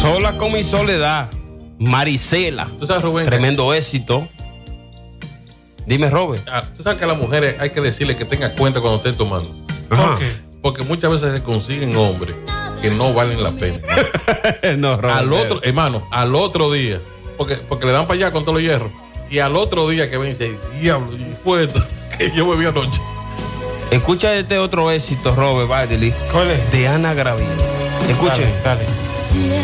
Sola con mi soledad. Marisela. ¿Tú sabes, Rubén? Tremendo éxito. Dime, Robert. Tú sabes que a las mujeres hay que decirle que tenga cuenta cuando estén tomando. ¿Por qué? Porque muchas veces se consiguen hombres que no valen la pena. No, Robert. Al otro, hermano, al otro día, porque le dan para allá con todos los hierros. Y al otro día que ven y dicen, diablo, y fue esto que yo bebí anoche. Escucha este otro éxito, Robert Badley. ¿Cuál es? De Ana Gravino. Escuchen. Dale.